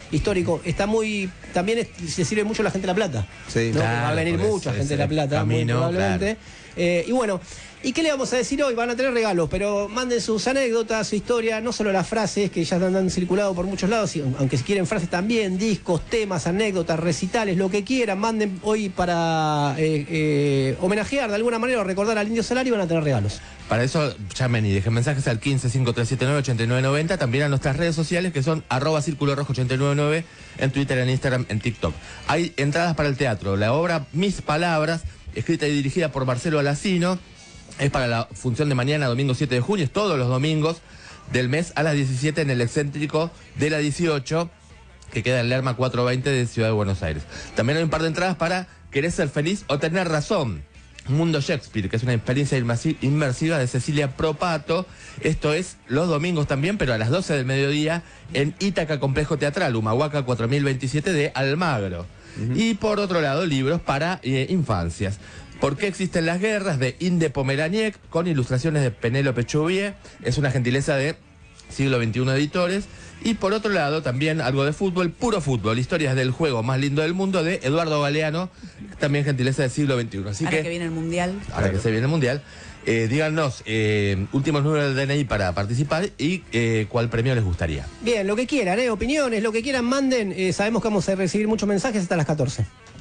histórico. Está muy, también se sirve mucho la gente de La Plata. Sí, ¿no? claro, Va a venir mucha gente de La Plata, camino, muy probablemente. Y bueno, ¿y qué le vamos a decir hoy? Van a tener regalos, pero manden sus anécdotas, su historia, no solo las frases que ya han circulado por muchos lados, aunque si quieren frases también, discos, temas, anécdotas, recitales, lo que quieran, manden hoy para homenajear de alguna manera o recordar al Indio Solari y van a tener regalos. Para eso llamen y dejen mensajes al 1553798990, también a nuestras redes sociales que son @circulorojo899 en Twitter, en Instagram, en TikTok. Hay entradas para el teatro, la obra Mis Palabras, escrita y dirigida por Marcelo Alacino, es para la función de mañana, domingo 7 de junio, es todos los domingos del mes a las 17 en el excéntrico de la 18, que queda en Lerma 420 de Ciudad de Buenos Aires. También hay un par de entradas para Querés ser feliz o tener razón, Mundo Shakespeare, que es una experiencia inmersiva de Cecilia Propato. Esto es los domingos también, pero a las 12 del mediodía en Ítaca Complejo Teatral, Humahuaca 4027 de Almagro. Y por otro lado, libros para infancias. ¿Por qué existen las guerras? De Inde Pomeraniec, con ilustraciones de Penélope Chauvier. Es una gentileza de Siglo XXI Editores. Y por otro lado, también algo de fútbol, Puro Fútbol, historias del juego más lindo del mundo, de Eduardo Galeano, también gentileza de Siglo XXI. Así ahora que viene el Mundial. Ahora que se viene el Mundial. Díganos últimos números del DNI para participar y cuál premio les gustaría. Bien, lo que quieran, opiniones, lo que quieran, manden. Sabemos que vamos a recibir muchos mensajes hasta las 14.